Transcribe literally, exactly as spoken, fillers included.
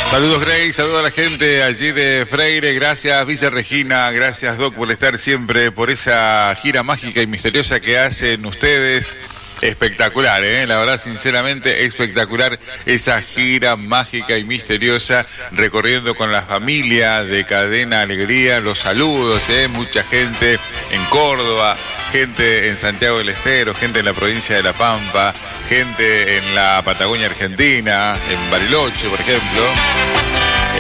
Saludos, Grey, saludos a la gente allí de Freire, gracias Villa Regina, gracias Doc por estar siempre, por esa gira mágica y misteriosa que hacen ustedes. Espectacular, ¿eh? La verdad, sinceramente, espectacular esa gira mágica y misteriosa, recorriendo con la familia de Cadena Alegría, los saludos, ¿eh? Mucha gente en Córdoba, gente en Santiago del Estero, gente en la provincia de La Pampa, gente en la Patagonia Argentina, en Bariloche, por ejemplo.